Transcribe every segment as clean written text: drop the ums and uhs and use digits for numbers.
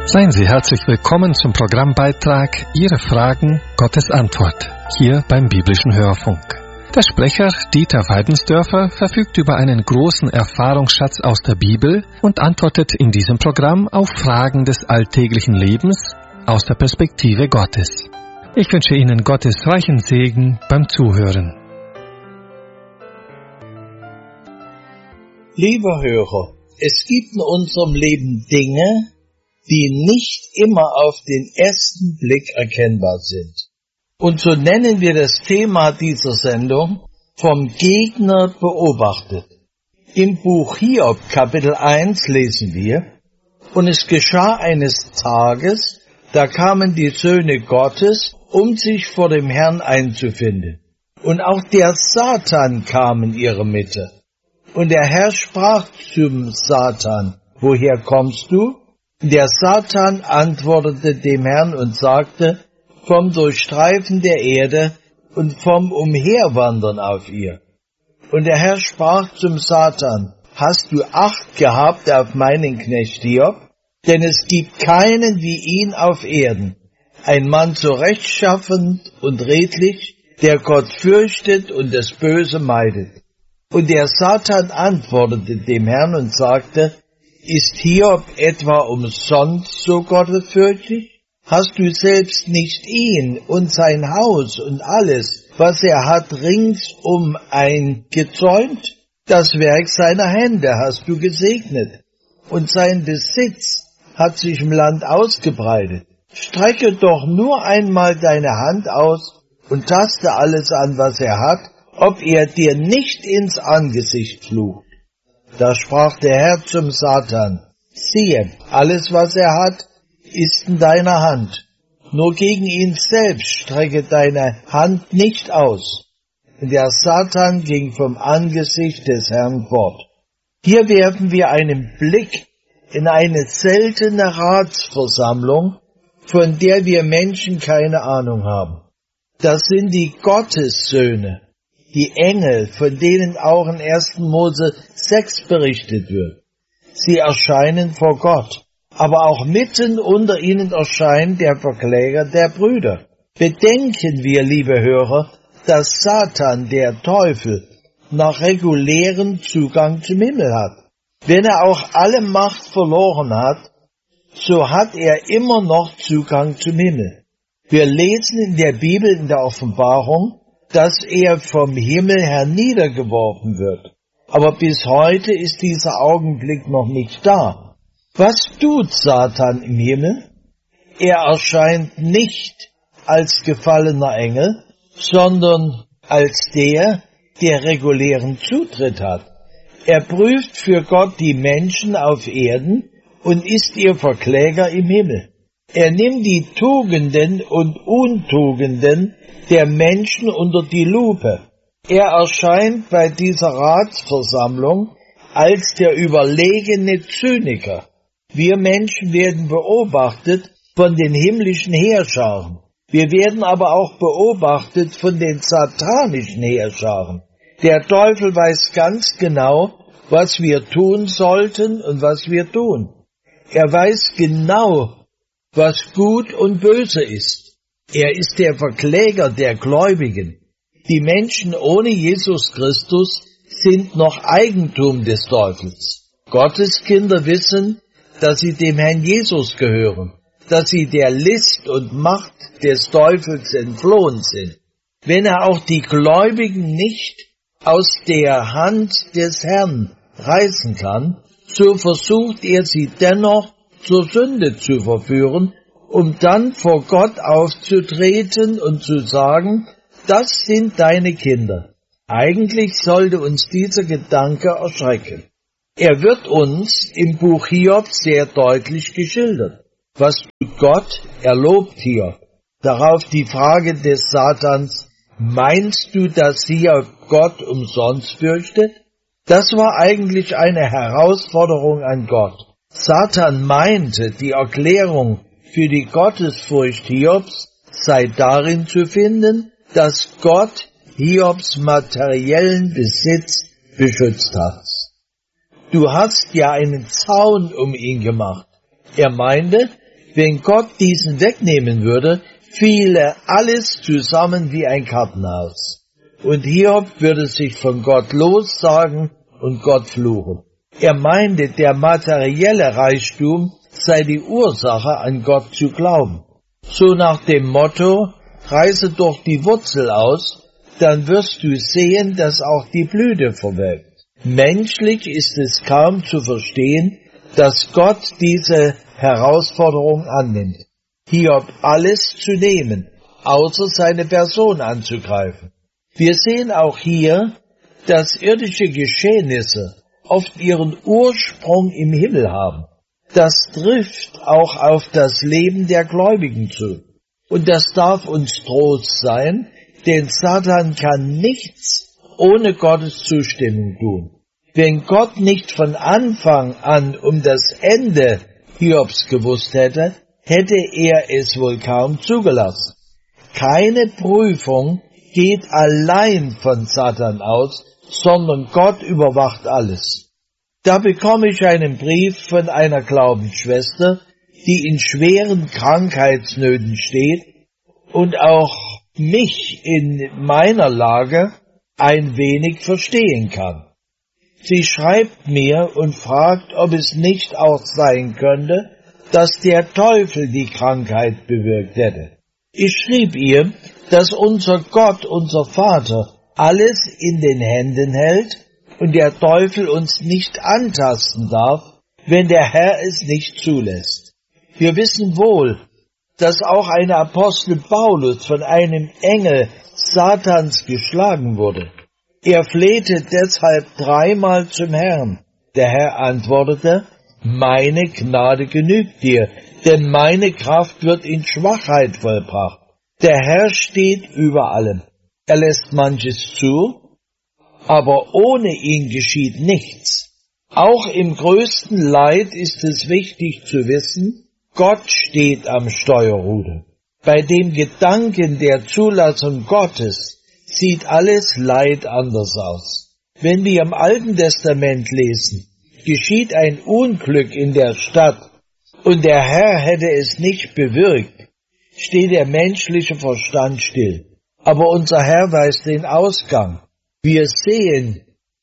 Seien Sie herzlich willkommen zum Programmbeitrag Ihre Fragen, Gottes Antwort, hier beim Biblischen Hörfunk. Der Sprecher Dieter Weidensdörfer verfügt über einen großen Erfahrungsschatz aus der Bibel und antwortet in diesem Programm auf Fragen des alltäglichen Lebens aus der Perspektive Gottes. Ich wünsche Ihnen Gottes reichen Segen beim Zuhören. Lieber Hörer, es gibt in unserem Leben Dinge, die nicht immer auf den ersten Blick erkennbar sind. Und so nennen wir das Thema dieser Sendung vom Gegner beobachtet. Im Buch Hiob, Kapitel 1, lesen wir: Und es geschah eines Tages, da kamen die Söhne Gottes, um sich vor dem Herrn einzufinden. Und auch der Satan kam in ihre Mitte. Und der Herr sprach zum Satan: Woher kommst du? Der Satan antwortete dem Herrn und sagte: Vom Durchstreifen der Erde und vom Umherwandern auf ihr. Und der Herr sprach zum Satan: Hast du Acht gehabt auf meinen Knecht Hiob? Denn es gibt keinen wie ihn auf Erden, ein Mann so rechtschaffend und redlich, der Gott fürchtet und das Böse meidet. Und der Satan antwortete dem Herrn und sagte: Ist Hiob etwa umsonst so gottesfürchtig? Hast du selbst nicht ihn und sein Haus und alles, was er hat, ringsum eingezäunt? Das Werk seiner Hände hast du gesegnet, und sein Besitz hat sich im Land ausgebreitet. Strecke doch nur einmal deine Hand aus und taste alles an, was er hat, ob er dir nicht ins Angesicht flucht. Da sprach der Herr zum Satan: Siehe, alles, was er hat, ist in deiner Hand. Nur gegen ihn selbst strecke deine Hand nicht aus. Und der Satan ging vom Angesicht des Herrn fort. Hier werfen wir einen Blick in eine seltene Ratsversammlung, von der wir Menschen keine Ahnung haben. Das sind die Gottessöhne, die Engel, von denen auch in 1. Mose 6 berichtet wird. Sie erscheinen vor Gott, aber auch mitten unter ihnen erscheint der Verkläger der Brüder. Bedenken wir, liebe Hörer, dass Satan, der Teufel, noch regulären Zugang zum Himmel hat. Wenn er auch alle Macht verloren hat, so hat er immer noch Zugang zum Himmel. Wir lesen in der Bibel, in der Offenbarung, dass er vom Himmel herniedergeworfen wird. Aber bis heute ist dieser Augenblick noch nicht da. Was tut Satan im Himmel? Er erscheint nicht als gefallener Engel, sondern als der regulären Zutritt hat. Er prüft für Gott die Menschen auf Erden und ist ihr Verkläger im Himmel. Er nimmt die Tugenden und Untugenden der Menschen unter die Lupe. Er erscheint bei dieser Ratsversammlung als der überlegene Zyniker. Wir Menschen werden beobachtet von den himmlischen Heerscharen. Wir werden aber auch beobachtet von den satanischen Heerscharen. Der Teufel weiß ganz genau, was wir tun sollten und was wir tun. Er weiß genau, was gut und böse ist. Er ist der Verkläger der Gläubigen. Die Menschen ohne Jesus Christus sind noch Eigentum des Teufels. Gottes Kinder wissen, dass sie dem Herrn Jesus gehören, dass sie der List und Macht des Teufels entflohen sind. Wenn er auch die Gläubigen nicht aus der Hand des Herrn reißen kann, so versucht er sie dennoch zur Sünde zu verführen, um dann vor Gott aufzutreten und zu sagen: Das sind deine Kinder. Eigentlich sollte uns dieser Gedanke erschrecken. Er wird uns im Buch Hiob sehr deutlich geschildert. Was tut Gott? Er lobt Hiob. Darauf die Frage des Satans: Meinst du, dass Hiob Gott umsonst fürchtet? Das war eigentlich eine Herausforderung an Gott. Satan meinte, die Erklärung für die Gottesfurcht Hiobs sei darin zu finden, dass Gott Hiobs materiellen Besitz beschützt hat. Du hast ja einen Zaun um ihn gemacht. Er meinte, Wenn Gott diesen wegnehmen würde, fiele alles zusammen wie ein Kartenhaus. Und Hiob würde sich von Gott lossagen und Gott fluchen. Er meinte, der materielle Reichtum sei die Ursache, an Gott zu glauben. So nach dem Motto, reiße doch die Wurzel aus, dann wirst du sehen, dass auch die Blüte verwelkt. Menschlich ist es kaum zu verstehen, dass Gott diese Herausforderung annimmt, Hiob alles zu nehmen, außer seine Person anzugreifen. Wir sehen auch hier, dass irdische Geschehnisse oft ihren Ursprung im Himmel haben. Das trifft auch auf das Leben der Gläubigen zu. Und das darf uns Trost sein, denn Satan kann nichts ohne Gottes Zustimmung tun. Wenn Gott nicht von Anfang an um das Ende Hiobs gewusst hätte, hätte er es wohl kaum zugelassen. Keine Prüfung geht allein von Satan aus, sondern Gott überwacht alles. Da bekomme ich einen Brief von einer Glaubensschwester, die in schweren Krankheitsnöten steht und auch mich in meiner Lage ein wenig verstehen kann. Sie schreibt mir und fragt, ob es nicht auch sein könnte, dass der Teufel die Krankheit bewirkt hätte. Ich schrieb ihr, dass unser Gott, unser Vater, alles in den Händen hält und der Teufel uns nicht antasten darf, wenn der Herr es nicht zulässt. Wir wissen wohl, dass auch ein Apostel Paulus von einem Engel Satans geschlagen wurde. Er flehte deshalb 3-mal zum Herrn. Der Herr antwortete, meine Gnade genügt dir, denn meine Kraft wird in Schwachheit vollbracht. Der Herr steht über allem. Er lässt manches zu, aber ohne ihn geschieht nichts. Auch im größten Leid ist es wichtig zu wissen, Gott steht am Steuerruder. Bei dem Gedanken der Zulassung Gottes sieht alles Leid anders aus. Wenn wir im Alten Testament lesen, geschieht ein Unglück in der Stadt und der Herr hätte es nicht bewirkt, steht der menschliche Verstand still. Aber unser Herr weiß den Ausgang. Wir sehen,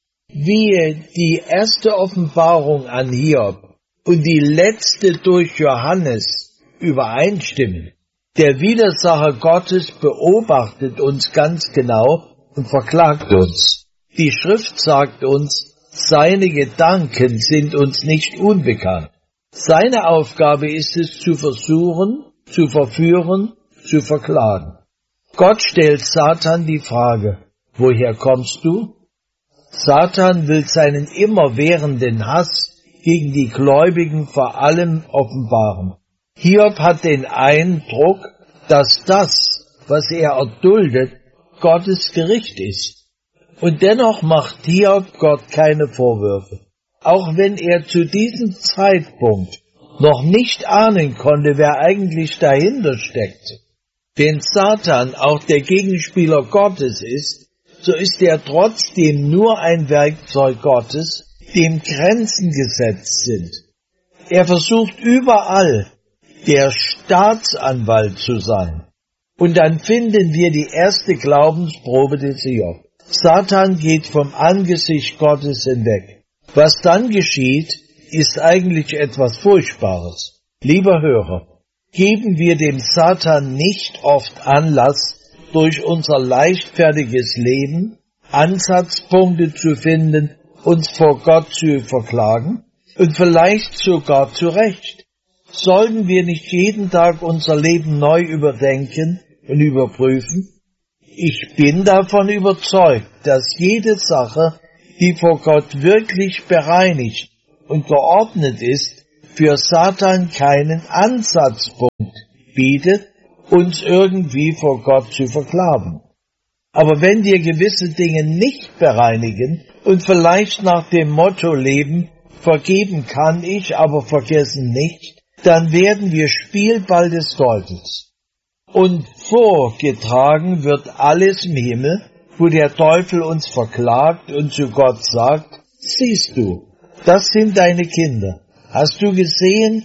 wie die erste Offenbarung an Hiob und die letzte durch Johannes übereinstimmen. Der Widersacher Gottes beobachtet uns ganz genau und verklagt uns. Die Schrift sagt uns, seine Gedanken sind uns nicht unbekannt. Seine Aufgabe ist es, zu versuchen, zu verführen, zu verklagen. Gott stellt Satan die Frage, woher kommst du? Satan will seinen immerwährenden Hass gegen die Gläubigen vor allem offenbaren. Hiob hat den Eindruck, dass das, was er erduldet, Gottes Gericht ist. Und dennoch macht Hiob Gott keine Vorwürfe. Auch wenn er zu diesem Zeitpunkt noch nicht ahnen konnte, wer eigentlich dahinter steckt. Wenn Satan auch der Gegenspieler Gottes ist, so ist er trotzdem nur ein Werkzeug Gottes, dem Grenzen gesetzt sind. Er versucht überall, der Staatsanwalt zu sein. Und dann finden wir die erste Glaubensprobe des Hiob. Satan geht vom Angesicht Gottes hinweg. Was dann geschieht, ist eigentlich etwas Furchtbares. Lieber Hörer, geben wir dem Satan nicht oft Anlass, durch unser leichtfertiges Leben Ansatzpunkte zu finden, uns vor Gott zu verklagen und vielleicht sogar zu Recht. Sollten wir nicht jeden Tag unser Leben neu überdenken und überprüfen? Ich bin davon überzeugt, dass jede Sache, die vor Gott wirklich bereinigt und geordnet ist, für Satan keinen Ansatzpunkt bietet, uns irgendwie vor Gott zu verklagen. Aber wenn wir gewisse Dinge nicht bereinigen und vielleicht nach dem Motto leben, vergeben kann ich, aber vergessen nicht, dann werden wir Spielball des Teufels. Und vorgetragen wird alles im Himmel, wo der Teufel uns verklagt und zu Gott sagt, siehst du, das sind deine Kinder. Hast du gesehen,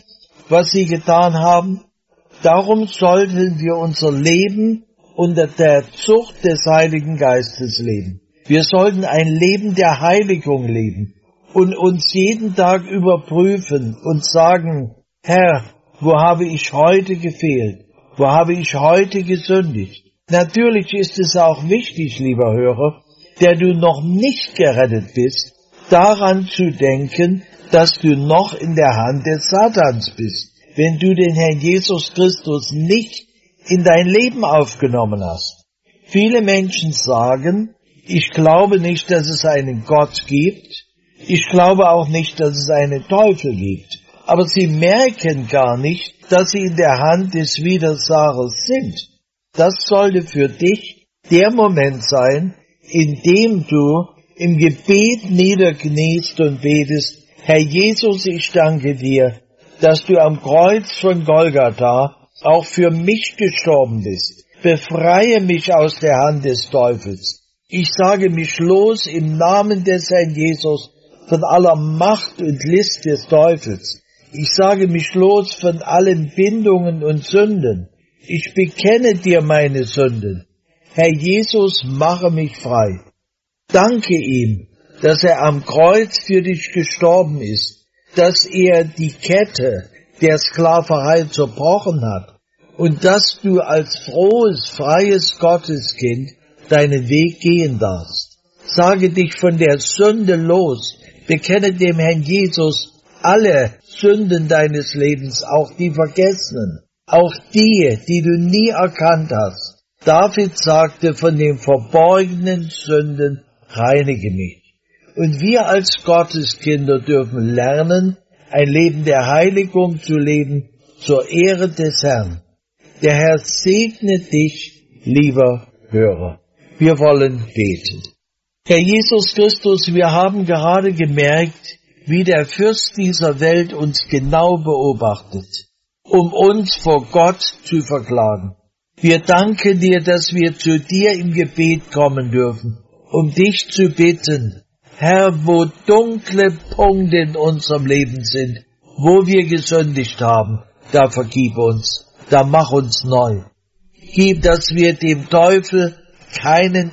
was sie getan haben. Darum sollten wir unser Leben unter der Zucht des Heiligen Geistes leben. Wir sollten ein Leben der Heiligung leben und uns jeden Tag überprüfen und sagen, Herr, wo habe ich heute gefehlt? Wo habe ich heute gesündigt? Natürlich ist es auch wichtig, lieber Hörer, der du noch nicht gerettet bist, daran zu denken, dass du noch in der Hand des Satans bist, wenn du den Herrn Jesus Christus nicht in dein Leben aufgenommen hast. Viele Menschen sagen, ich glaube nicht, dass es einen Gott gibt, ich glaube auch nicht, dass es einen Teufel gibt, aber sie merken gar nicht, dass sie in der Hand des Widersachers sind. Das sollte für dich der Moment sein, in dem du im Gebet niederkniest und betest, Herr Jesus, ich danke dir, dass du am Kreuz von Golgatha auch für mich gestorben bist. Befreie mich aus der Hand des Teufels. Ich sage mich los im Namen des Herrn Jesus von aller Macht und List des Teufels. Ich sage mich los von allen Bindungen und Sünden. Ich bekenne dir meine Sünden. Herr Jesus, mache mich frei. Danke ihm, dass er am Kreuz für dich gestorben ist, dass er die Kette der Sklaverei zerbrochen hat und dass du als frohes, freies Gotteskind deinen Weg gehen darfst. Sage dich von der Sünde los, bekenne dem Herrn Jesus alle Sünden deines Lebens, auch die vergessenen, auch die du nie erkannt hast. David sagte, von den verborgenen Sünden reinige mich. Und wir als Gotteskinder dürfen lernen, ein Leben der Heiligung zu leben, zur Ehre des Herrn. Der Herr segne dich, lieber Hörer. Wir wollen beten. Herr Jesus Christus, wir haben gerade gemerkt, wie der Fürst dieser Welt uns genau beobachtet, um uns vor Gott zu verklagen. Wir danken dir, dass wir zu dir im Gebet kommen dürfen, um dich zu bitten, Herr, wo dunkle Punkte in unserem Leben sind, wo wir gesündigt haben, da vergib uns, da mach uns neu. Gib, dass wir dem Teufel keinen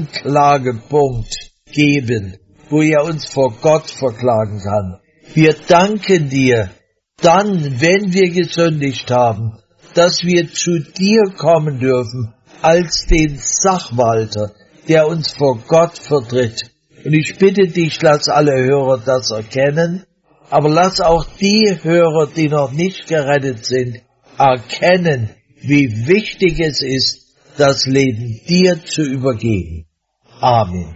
Anklagepunkt geben, wo er uns vor Gott verklagen kann. Wir danken dir, dann, wenn wir gesündigt haben, dass wir zu dir kommen dürfen, als den Sachwalter, der uns vor Gott vertritt. Und ich bitte dich, lass alle Hörer das erkennen, aber lass auch die Hörer, die noch nicht gerettet sind, erkennen, wie wichtig es ist, das Leben dir zu übergeben. Amen.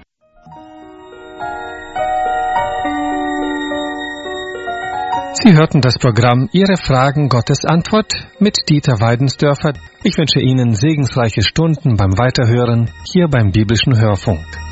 Sie hörten das Programm Ihre Fragen, Gottes Antwort mit Dieter Weidensdörfer. Ich wünsche Ihnen segensreiche Stunden beim Weiterhören hier beim Biblischen Hörfunk.